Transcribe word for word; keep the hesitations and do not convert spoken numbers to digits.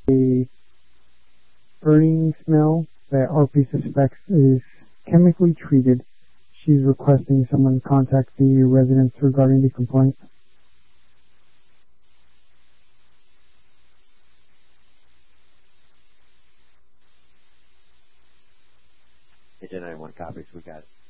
a burning smell that R P suspects is chemically treated. She's requesting someone contact the residents regarding the complaint. Agent ninety-one copies. We got it.